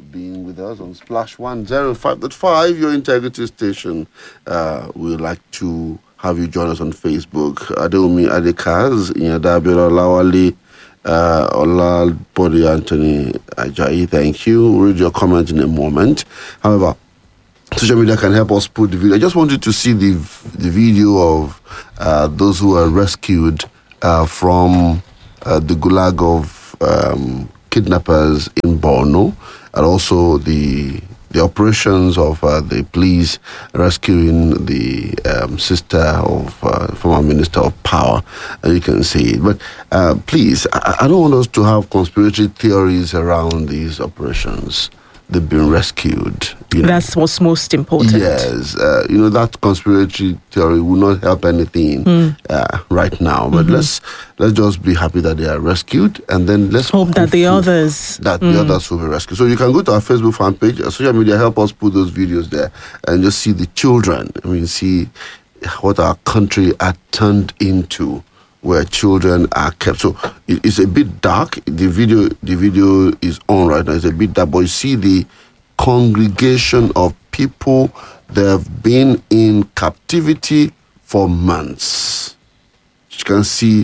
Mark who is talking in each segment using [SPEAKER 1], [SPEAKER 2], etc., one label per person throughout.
[SPEAKER 1] being with us on Splash 105.5, your integrity station. We would like to have you join us on Facebook. Adeomi Adekaz, Inyadabiola Lawali, Olabode Anthony Ajayi, thank you. We'll read your comment in a moment. However, social media can help us put the video. I just wanted to see the video of those who were rescued from the gulag of kidnappers in Borno, and also the operations of the police rescuing the sister of former Minister of Power. You can see it. But please, I don't want us to have conspiracy theories around these operations. They've been rescued.
[SPEAKER 2] That's what's most important.
[SPEAKER 1] Yes. That conspiracy theory will not help anything right now. But let's just be happy that they are rescued, and then let's
[SPEAKER 2] hope that the others
[SPEAKER 1] will be rescued. So you can go to our Facebook fan page. Social media help us put those videos there and just see the children. See what our country are turned into, where children are kept. So it's a bit dark. The video is on right now. It's a bit dark, but you see the congregation of people that have been in captivity for months. You can see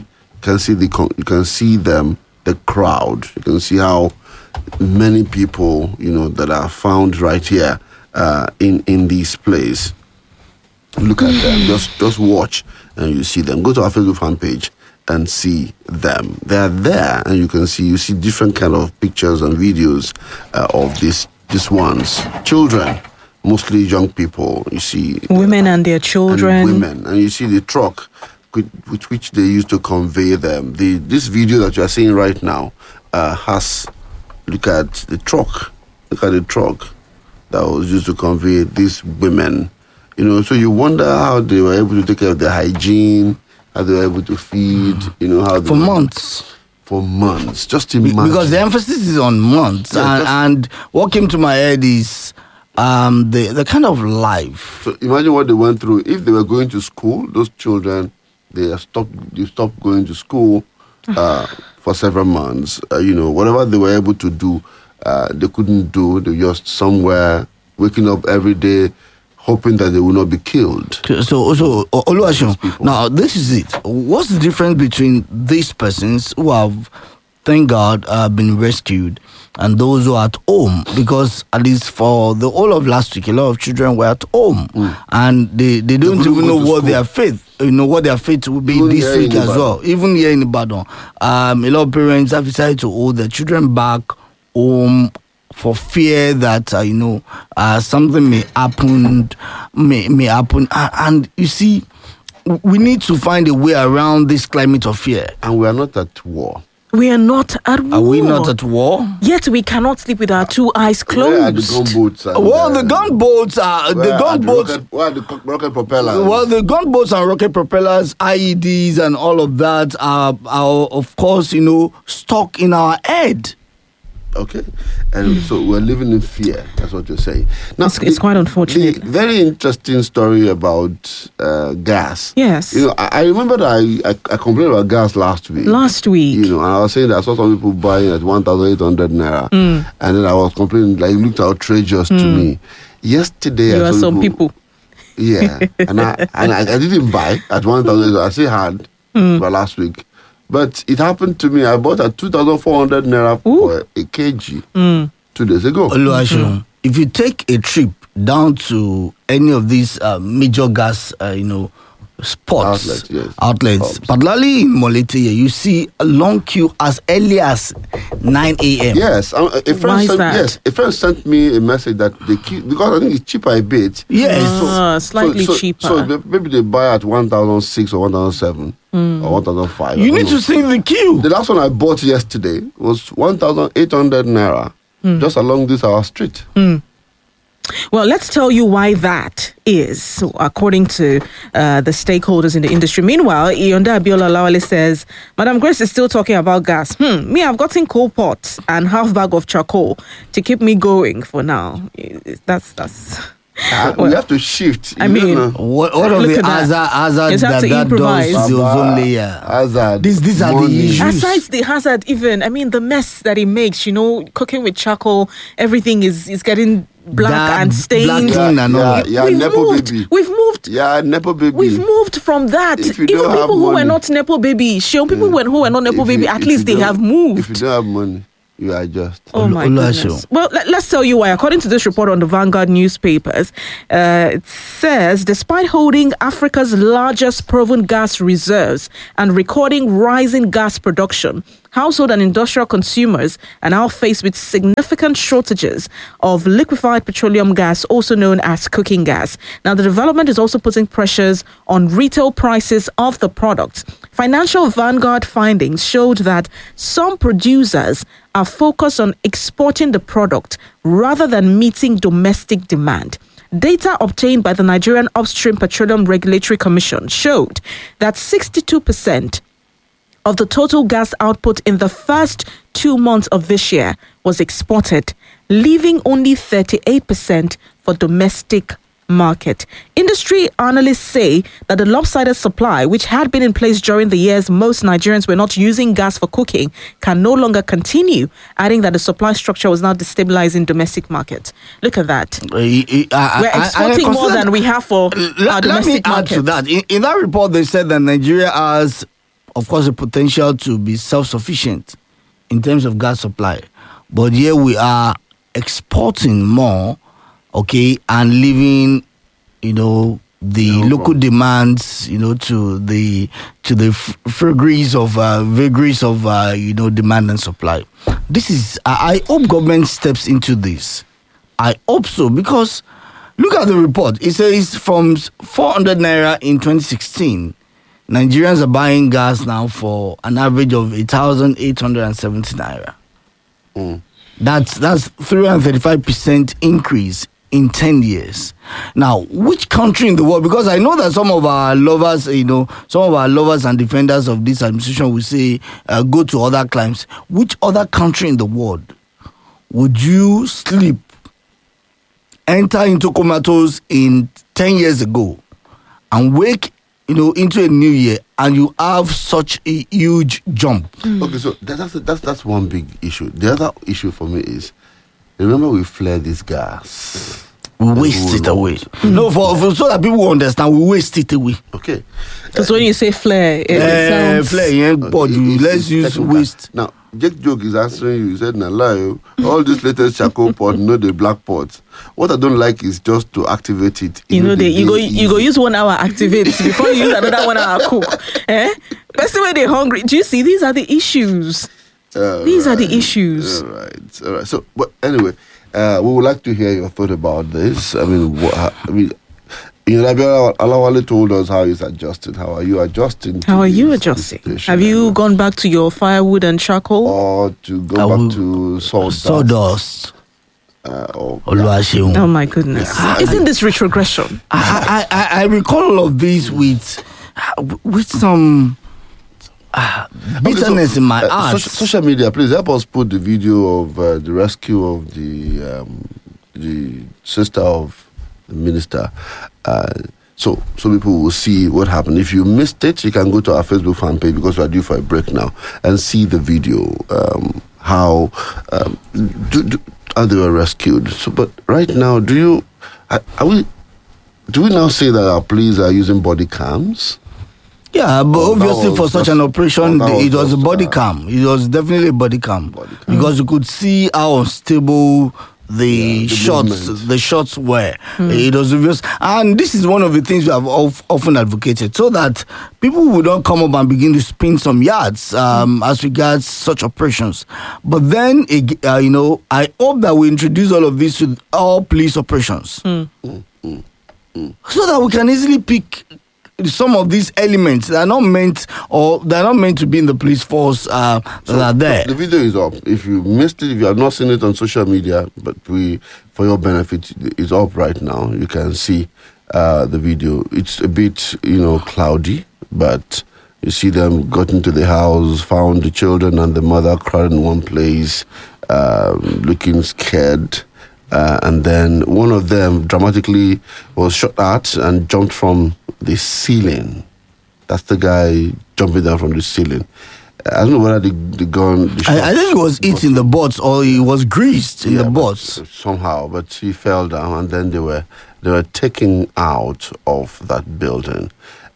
[SPEAKER 1] them, the crowd. You can see how many people that are found right here in this place. Look at them. Just watch and you see them. Go to our Facebook fan page and see them. They are there, and you see different kind of pictures and videos of these ones. Children, mostly young people. You see
[SPEAKER 2] women and their children.
[SPEAKER 1] And you see the truck with which they used to convey them. This video that you are seeing right now has. Look at the truck. Look at the truck that was used to convey these women. So you wonder how they were able to take care of their hygiene, how they were able to feed, how they
[SPEAKER 3] months.
[SPEAKER 1] For months. Just imagine.
[SPEAKER 3] Because the emphasis is on months. Yeah, and what came to my head is the kind of life.
[SPEAKER 1] So imagine what they went through. If they were going to school, those children, they stopped going to school for several months. Whatever they were able to do, they couldn't do. They were just somewhere, waking up every day, hoping that they will not be killed.
[SPEAKER 3] So Oluwaseun, now this is it. What's the difference between these persons who have, thank God, been rescued, and those who are at home? Because at least for the whole of last week, a lot of children were at home, and they don't even know what their faith. What their fate will be this week as well. Even here in Ibadan, a lot of parents have decided to hold their children back home for fear that something may happen, and you see, we need to find a way around this climate of fear.
[SPEAKER 1] And we are not at war.
[SPEAKER 2] We are not at war.
[SPEAKER 3] Are we not at war?
[SPEAKER 2] Yet we cannot sleep with our two eyes closed.
[SPEAKER 1] Where are the gunboats?
[SPEAKER 3] The gunboats are
[SPEAKER 1] where are the rocket propellers?
[SPEAKER 3] Well, the gunboats and rocket propellers, IEDs, and all of that are of course, stuck in our head.
[SPEAKER 1] Okay, and so we're living in fear. That's what you're saying. Now,
[SPEAKER 2] it's quite unfortunate.
[SPEAKER 1] The very interesting story about gas.
[SPEAKER 2] Yes.
[SPEAKER 1] I remember that I complained about gas last week. And I was saying that I saw some people buying at 1,800 naira, and then I was complaining, it looked outrageous to me. Yesterday,
[SPEAKER 2] there were some people.
[SPEAKER 1] Yeah, and I didn't buy at 1,000. I still had, but last week. But it happened to me. I bought at 2,400 naira for a kg 2 days ago.
[SPEAKER 3] Oluwaseun, if you take a trip down to any of these major gas, spots, outlets, particularly in Molete, you see a long queue as early as 9 a.m.
[SPEAKER 1] Yes, a friend sent me a message that the queue, because I think it's cheaper a bit.
[SPEAKER 3] Yes,
[SPEAKER 2] slightly cheaper.
[SPEAKER 1] So maybe they buy at 1,006 or 1,007 or 1,005.
[SPEAKER 3] You need to see the queue.
[SPEAKER 1] The last one I bought yesterday was 1,800 naira just along this our street.
[SPEAKER 2] Well, let's tell you why that is, so according to the stakeholders in the industry. Meanwhile, Iyonda Abiola Lawale says, Madam Grace is still talking about gas. Me, I've gotten coal pots and half bag of charcoal to keep me going for now. That's
[SPEAKER 1] We have to shift.
[SPEAKER 2] I
[SPEAKER 1] You
[SPEAKER 2] mean,
[SPEAKER 1] don't know.
[SPEAKER 3] What of
[SPEAKER 2] Look
[SPEAKER 3] the
[SPEAKER 2] at that.
[SPEAKER 3] hazard
[SPEAKER 2] Just have
[SPEAKER 3] that
[SPEAKER 2] to
[SPEAKER 3] does
[SPEAKER 2] improvise.
[SPEAKER 3] the ozone layer?
[SPEAKER 1] Hazard.
[SPEAKER 3] These are the
[SPEAKER 1] money.
[SPEAKER 3] issues.
[SPEAKER 2] Aside the hazard, even I mean the mess that it makes. Cooking with charcoal, everything is getting black
[SPEAKER 3] That
[SPEAKER 2] and stained.
[SPEAKER 3] blacking and all.
[SPEAKER 2] We've
[SPEAKER 1] Nepo
[SPEAKER 2] moved.
[SPEAKER 1] baby.
[SPEAKER 2] We've moved.
[SPEAKER 1] Yeah, Nepo baby.
[SPEAKER 2] We've moved from that.
[SPEAKER 1] If you
[SPEAKER 2] Even
[SPEAKER 1] don't have
[SPEAKER 2] people who were
[SPEAKER 1] money.
[SPEAKER 2] not Nepo baby, people who were not Nepo
[SPEAKER 1] If
[SPEAKER 2] baby,
[SPEAKER 1] you-
[SPEAKER 2] at
[SPEAKER 1] if
[SPEAKER 2] least
[SPEAKER 1] you
[SPEAKER 2] they
[SPEAKER 1] don't-
[SPEAKER 2] have moved.
[SPEAKER 1] If you don't have money, you adjust.
[SPEAKER 2] Oh my
[SPEAKER 3] Oluwaseun.
[SPEAKER 2] goodness. Well, let's tell you why. According to this report on the Vanguard newspapers, it says despite holding Africa's largest proven gas reserves and recording rising gas production, household and industrial consumers are now faced with significant shortages of liquefied petroleum gas, also known as cooking gas. Now, the development is also putting pressures on retail prices of the product. Financial Vanguard findings showed that some producers are focused on exporting the product rather than meeting domestic demand. Data obtained by the Nigerian Upstream Petroleum Regulatory Commission showed that 62% of the total gas output in the first 2 months of this year was exported, leaving only 38% for domestic market. Industry analysts say that the lopsided supply, which had been in place during the years most Nigerians were not using gas for cooking, can no longer continue, adding that the supply structure was now destabilizing domestic markets. Look at that. We're exporting more than we have for our
[SPEAKER 3] Let me
[SPEAKER 2] domestic
[SPEAKER 3] add
[SPEAKER 2] market.
[SPEAKER 3] to that. In that report, they said that Nigeria has, of course, the potential to be self-sufficient in terms of gas supply. But here we are exporting more, okay, and leaving, the local demands, to the vagaries of demand and supply. This is, I hope government steps into this. I hope so, because look at the report. It says from 400 naira in 2016, Nigerians are buying gas now for an average of 8,870 naira. That's 335% increase in 10 years. Now, which country in the world? Because I know that some of our lovers, and defenders of this administration will say, go to other climes. Which other country in the world would you sleep, enter into comatose in 10 years ago, and wake, into a new year, and you have such a huge jump?
[SPEAKER 1] Okay, so that's one big issue. The other issue for me is, remember we flare this gas.
[SPEAKER 3] We waste it away. No, for so that people will understand, we waste it away.
[SPEAKER 1] Okay.
[SPEAKER 2] Because when you say flare, it sounds...
[SPEAKER 3] Flare, yeah, but
[SPEAKER 1] It's
[SPEAKER 3] let's use
[SPEAKER 1] technical.
[SPEAKER 3] waste.
[SPEAKER 1] Now, Jake Joke is answering you. He said, "Na lie, all this latest charcoal pot, the black pots. What I don't like is just to activate it.
[SPEAKER 2] You go
[SPEAKER 1] immediately.
[SPEAKER 2] use 1 hour activate before you use another 1 hour cook. Person when they're hungry. Do you see? These are the issues. These are the issues.
[SPEAKER 1] All right. So, but anyway, we would like to hear your thought about this. Alawale told us how he's adjusting. How are you adjusting?
[SPEAKER 2] How are you adjusting? Have you gone back to your firewood and charcoal?
[SPEAKER 1] or to go back to
[SPEAKER 3] Sawdust.
[SPEAKER 1] or
[SPEAKER 3] Oluwaseun.
[SPEAKER 2] Oh my goodness. Isn't this retrogression?
[SPEAKER 3] I recall all of this with some bitterness in my heart.
[SPEAKER 1] Social media, please help us put the video of the rescue of the sister of the minister. So people will see what happened. If you missed it, you can go to our Facebook fan page, because we are due for a break now, and see the video, how they were rescued. So, but right now, do we now say that our police are using body cams?
[SPEAKER 3] Yeah, but
[SPEAKER 1] Oh, that
[SPEAKER 3] obviously
[SPEAKER 1] was
[SPEAKER 3] for such an
[SPEAKER 1] just-
[SPEAKER 3] operation,
[SPEAKER 1] that was
[SPEAKER 3] it was a
[SPEAKER 1] just,
[SPEAKER 3] body cam. It was definitely a body cam.
[SPEAKER 1] Body cam.
[SPEAKER 3] Because you could see how unstable the
[SPEAKER 1] movement.
[SPEAKER 3] shots were. It was obvious. And this is one of the things we have often advocated, so that people will not come up and begin to spin some yards as regards such operations. But then, I hope that we introduce all of this to all police operations. So that we can easily pick some of these elements that are not meant to be in the police force that are there.
[SPEAKER 1] The video is up. If you missed it, if you have not seen it on social media, but for your benefit, it's up right now. You can see the video. It's a bit, cloudy, but you see them got into the house, found the children and the mother crowded in one place, looking scared. and then one of them dramatically was shot at and jumped from the ceiling. That's the guy jumping down from the ceiling. I don't know whether the gun...
[SPEAKER 3] I think it was hit in the butts or he was greased in the butts.
[SPEAKER 1] Somehow, but he fell down and then they were taken out of that building.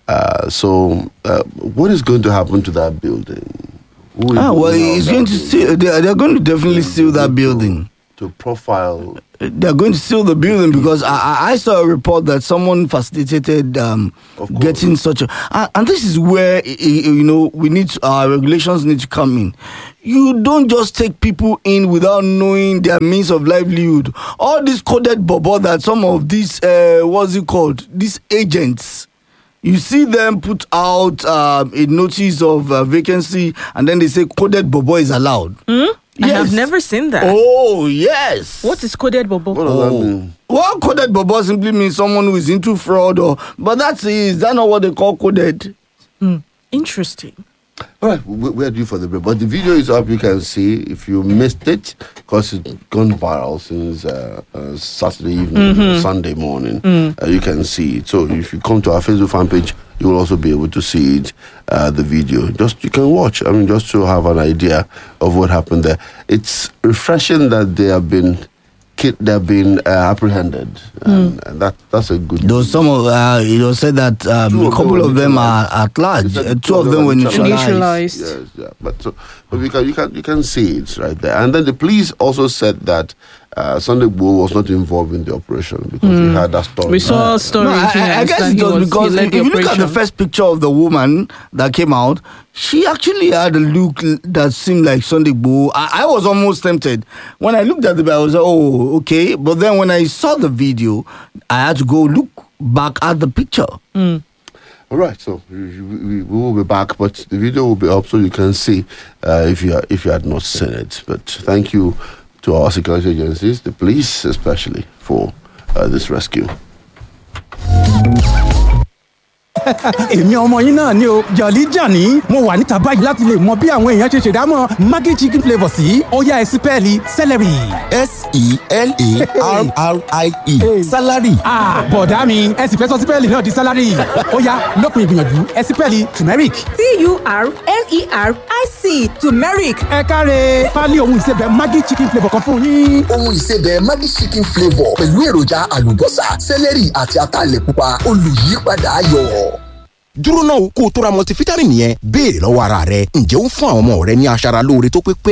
[SPEAKER 1] So what is going to happen to that building?
[SPEAKER 3] It's going to seal. They're going to definitely seal that building.
[SPEAKER 1] To profile.
[SPEAKER 3] They're going to seal the building because I saw a report that someone facilitated getting such a. And this is where we need our regulations need to come in. You don't just take people in without knowing their means of livelihood. All this coded bobo that some of these what's it called? These agents. You see them put out a notice of vacancy and then they say coded bobo is allowed.
[SPEAKER 2] Yes. I have never seen that. Oh,
[SPEAKER 3] yes.
[SPEAKER 2] What is coded bobo?
[SPEAKER 1] What does that mean?
[SPEAKER 3] Well, coded bobo simply means someone who is into fraud but is that not what they call coded?
[SPEAKER 2] Interesting.
[SPEAKER 1] All right, we're due for the break. But the video is up. You can see if you missed it, because it's gone viral since Saturday evening, Sunday morning. You can see it. So if you come to our Facebook fan page, you will also be able to see it, the video. You can watch. I mean, just to have an idea of what happened there. It's refreshing that they have been apprehended, and that's a good.
[SPEAKER 3] Though some of said that a couple of them are at large. Two of them were neutralized.
[SPEAKER 1] Yes, yeah. But you can see it right there. And then the police also said that Sunday Igboho was not involved in the operation because he had that story.
[SPEAKER 2] We saw a story.
[SPEAKER 3] I guess it was because if you look at the first picture of the woman that came out, she actually had a look that seemed like Sunday Igboho. I was almost tempted. When I looked at the I was like, oh, okay. But then when I saw the video, I had to go look back at the picture.
[SPEAKER 1] All right, so we will be back, but the video will be up so you can see if you had not seen it. But thank you to our security agencies, the police especially, for this rescue.
[SPEAKER 4] èmi ọmọ yín náà ni o Jolly Johnny mo wà níta báyìí láti lè mọ bí àwọn èèyàn ṣe ṣèdámọ̀ Maggi chicken flavour sí ó yá ẹ sípẹ́ẹ̀lì celery.
[SPEAKER 5] SELARRIE salary.
[SPEAKER 4] bọ̀dá mi ẹ sì fẹ́ sọ sípẹ́ẹ̀lì náà di salary ó yá lópin ìgbìyànjú ẹ sípẹ́ẹ̀lì turmeric.
[SPEAKER 6] TURMERIC turmeric.
[SPEAKER 4] ẹ káre pálí ohun ìsebẹ̀ Maggi chicken flavour kan fún yín.
[SPEAKER 5] ohun ìsebẹ̀ Maggi chicken flavour pẹ̀lú èròjà àlùbọ́sà celery àti ataalẹ̀ pupa olùyípadà ayọ̀. dúró náà kó o tó ra multivitamin yẹn béèrè lọ́wọ́ ara rẹ ǹjẹ́ ó ń fún àwọn ọmọ rẹ ní aṣara lóore tó pé